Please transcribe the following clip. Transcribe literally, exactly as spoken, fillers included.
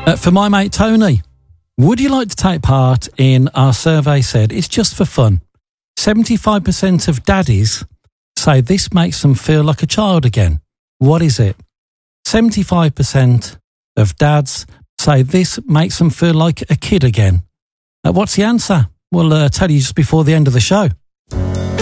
Uh, for my mate Tony, would you like to take part in our survey? Said it's just for fun. seventy-five percent of daddies say this makes them feel like a child again. What is it? seventy-five percent of dads say this makes them feel like a kid again. Uh, what's the answer? We'll uh, tell you just before the end of the show.